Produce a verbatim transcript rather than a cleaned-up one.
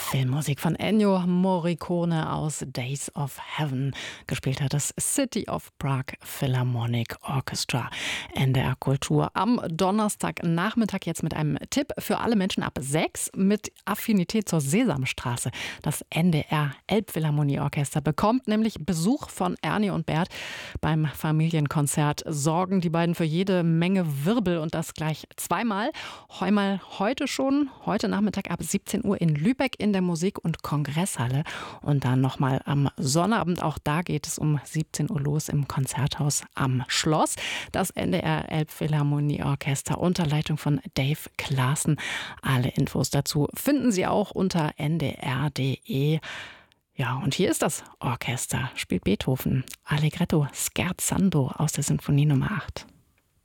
Filmmusik von Ennio Morricone aus Days of Heaven. Gespielt hat das City of Prague Philharmonic Orchestra. N D R Kultur am Donnerstagnachmittag jetzt mit einem Tipp für alle Menschen ab sechs mit Affinität zur Sesamstraße. Das N D R Elbphilharmonieorchester bekommt nämlich Besuch von Ernie und Bert. Beim Familienkonzert sorgen die beiden für jede Menge Wirbel und das gleich zweimal. Einmal heute schon, heute Nachmittag ab siebzehn Uhr in Lübeck in der Musik- und Kongresshalle und dann nochmal am Sonnabend. Auch da geht es um siebzehn Uhr los im Konzerthaus am Schloss. Das N D R Elbphilharmonieorchester unter Leitung von Dave Klaassen. Alle Infos dazu finden Sie auch unter n d r punkt d e. Ja, und hier ist das Orchester, spielt Beethoven, Allegretto Scherzando aus der Sinfonie Nummer acht.